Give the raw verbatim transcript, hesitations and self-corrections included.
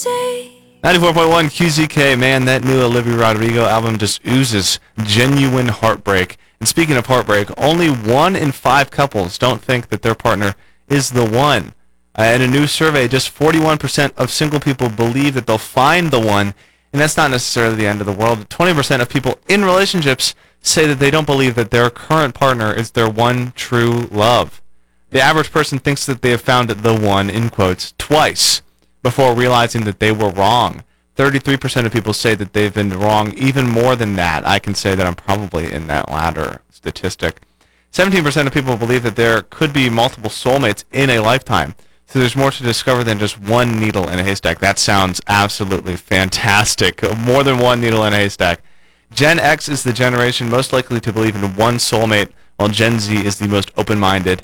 ninety-four point one Q Z K, man, that new Olivia Rodrigo album just oozes genuine heartbreak. And speaking of heartbreak, only one in five couples don't think that their partner is the one. Uh, in a new survey, just forty-one percent of single people believe that they'll find the one, and that's not necessarily the end of the world. twenty percent of people in relationships say that they don't believe that their current partner is their one true love. The average person thinks that they have found the one, in quotes, twice before realizing that they were wrong. thirty-three percent of people say that they've been wrong even more than that. I can say that I'm probably in that latter statistic. seventeen percent of people believe that there could be multiple soulmates in a lifetime. So there's more to discover than just one needle in a haystack. That sounds absolutely fantastic. More than one needle in a haystack. Gen X is the generation most likely to believe in one soulmate, while Gen Z is the most open-minded